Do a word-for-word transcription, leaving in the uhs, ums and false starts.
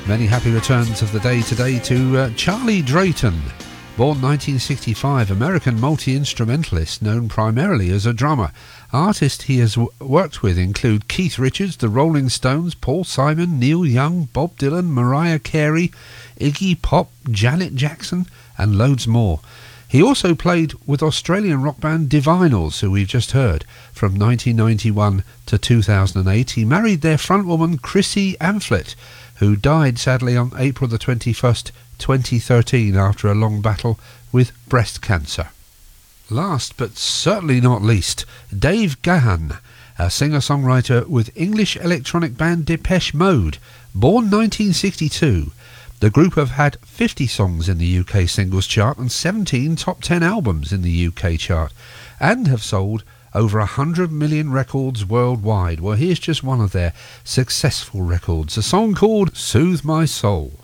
Many happy returns of the day today to uh, Charlie Drayton. Born nineteen sixty-five, American multi-instrumentalist known primarily as a drummer. Artists he has w- worked with include Keith Richards, the Rolling Stones, Paul Simon, Neil Young, Bob Dylan, Mariah Carey, Iggy Pop, Janet Jackson and loads more. He also played with Australian rock band Divinyls, who we've just heard, from nineteen ninety-one to two thousand eight. He married their frontwoman Chrissy Amphlett, who died sadly on April the twenty-first, twenty thirteen after a long battle with breast cancer. Last but certainly not least, Dave Gahan, a singer-songwriter with English electronic band Depeche Mode. Born nineteen sixty-two, the group have had fifty songs in the U K singles chart and seventeen top ten albums in the U K chart, and have sold over one hundred million records worldwide. Well, here's just one of their successful records, a song called Soothe My Soul.